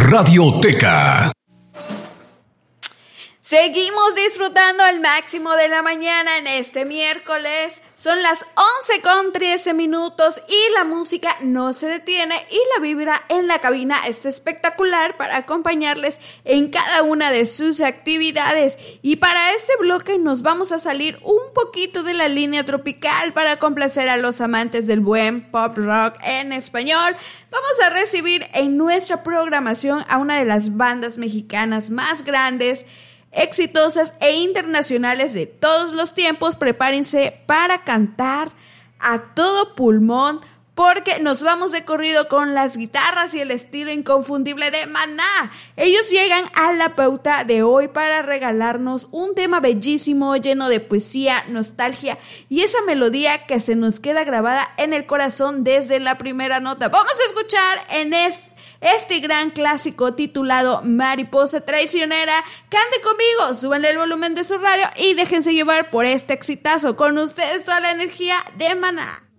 Radioteca. Seguimos disfrutando al máximo de la mañana en este miércoles. Son las 11:13 y la música no se detiene y la vibra en la cabina está espectacular para acompañarles en cada una de sus actividades. Y para este bloque nos vamos a salir un poquito de la línea tropical para complacer a los amantes del buen pop rock en español. Vamos a recibir en nuestra programación a una de las bandas mexicanas más grandes, exitosas e internacionales de todos los tiempos. Prepárense para cantar a todo pulmón porque nos vamos de corrido con las guitarras y el estilo inconfundible de Maná. Ellos llegan a la pauta de hoy para regalarnos un tema bellísimo, lleno de poesía, nostalgia y esa melodía que se nos queda grabada en el corazón desde la primera nota. Vamos a escuchar en este gran clásico titulado Mariposa Traicionera. Cante conmigo, súbanle el volumen de su radio y déjense llevar por este exitazo. Con ustedes toda la energía de Maná.